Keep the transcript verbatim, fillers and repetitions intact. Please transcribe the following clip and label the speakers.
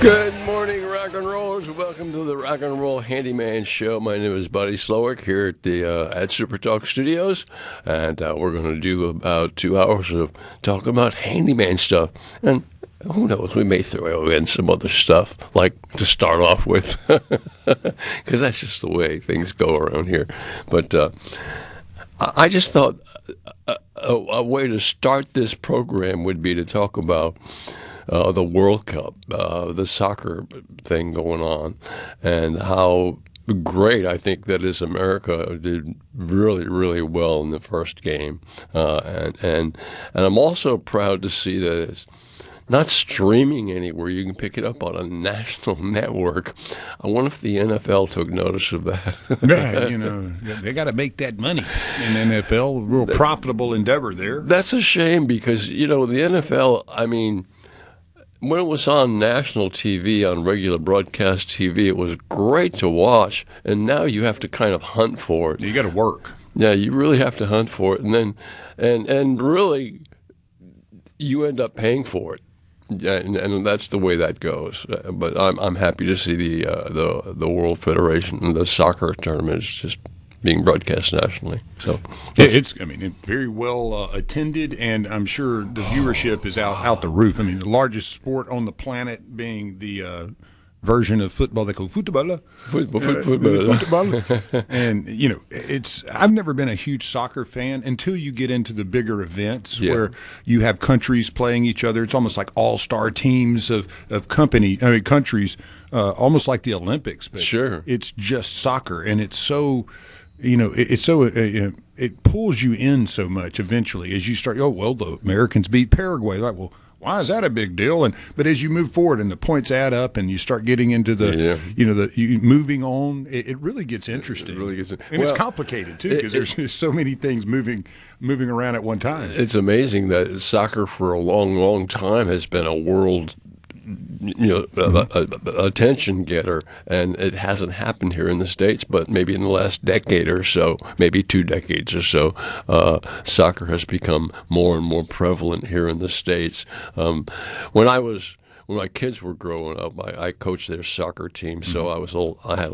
Speaker 1: Good morning, rock and rollers. Welcome to the Rock and Roll Handyman Show. My name is Buddy Slowick here at the uh, at Super Talk Studios, and uh, we're going to do about two hours of talking about handyman stuff. And who knows, we may throw in some other stuff, like to start off with, because that's just the way things go around here. But uh, I just thought a, a, a way to start this program would be to talk about Uh, the World Cup, uh, the soccer thing going on, and how great I think that is America did really, really well in the first game. Uh, and, and and I'm also proud to see that it's not streaming anywhere. You can pick it up on a national network. I wonder if the N F L took notice of that.
Speaker 2: Yeah, you know, they got to make that money in the N F L. Real profitable endeavor there.
Speaker 1: That's a shame because, you know, the N F L, I mean, when it was on national T V, on regular broadcast T V, it was great to watch, and now you have to kind of hunt for it.
Speaker 2: You got to work.
Speaker 1: Yeah, you really have to hunt for it, and then, and and really, you end up paying for it, yeah, and, and that's the way that goes. Uh, but I'm I'm happy to see the uh, the the World Federation and the soccer tournament is just being broadcast nationally. So
Speaker 2: yeah, it's I mean it very well uh, attended, and I'm sure the viewership is out out the roof. I mean, the largest sport on the planet being the uh, version of football they call football,
Speaker 1: football,
Speaker 2: uh,
Speaker 1: football.
Speaker 2: football. And you know, it's I've never been a huge soccer fan until you get into the bigger events
Speaker 1: Yeah.
Speaker 2: where you have countries playing each other. It's almost like all-star teams of of company I mean countries, uh, almost like the Olympics. But
Speaker 1: Sure.
Speaker 2: it's just soccer, and it's so. You know, it, it's so uh, it pulls you in so much eventually as you start. Oh well, the Americans beat Paraguay. Like, well, why is that a big deal? And but as you move forward and the points add up, and you start getting into the,
Speaker 1: Yeah.
Speaker 2: you know, the you, moving on, it, it really gets interesting.
Speaker 1: It really gets,
Speaker 2: and
Speaker 1: well,
Speaker 2: it's complicated too because
Speaker 1: it-
Speaker 2: there's, there's so many things moving moving around at one time.
Speaker 1: It's amazing that soccer for a long, long time has been a world, you know,
Speaker 2: Mm-hmm.
Speaker 1: a, a, a attention getter, and it hasn't happened here in the States. But maybe in the last decade or so, maybe two decades or so, uh, soccer has become more and more prevalent here in the States. Um, when I was when my kids were growing up, I, I coached their soccer team, so I was old, I had